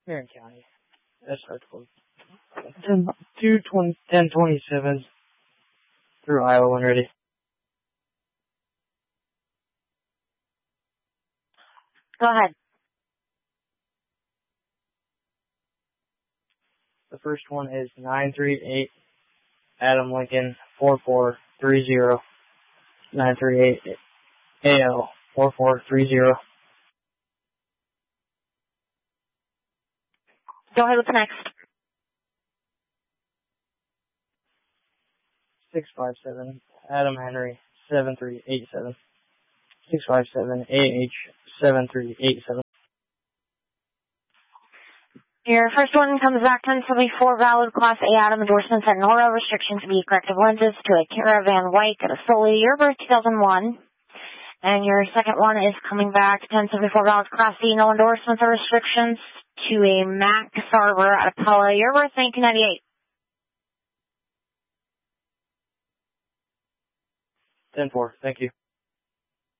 Marion County. That's hard to close. 1027 through Iowa when ready. Go ahead. The first one is 938 Adam Lincoln 4430. 938 AL 4430. Go ahead with the next. 657 Adam Henry 7387. 657 AH 7387. Your first one comes back 1074 valid Class A Adam endorsements and no restrictions to be corrective lenses to a Caravan White at a solely year birth 2001. And your second one is coming back 1074 valid Class C, no endorsements or restrictions to a Mac Sarver at Apollo, year birth 1998. 10-4, thank you.